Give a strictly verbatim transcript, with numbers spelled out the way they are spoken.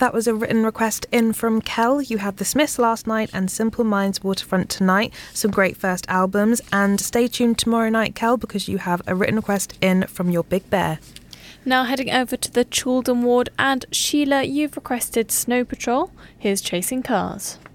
that was a written request in from Kel. You had The Smiths last night and Simple Minds Waterfront tonight. Some great first albums. And stay tuned tomorrow night, Kel, because you have a written request in from your Big Bear. Now heading over to the Chaldon ward, and Sheila, you've requested Snow Patrol. Here's Chasing Cars.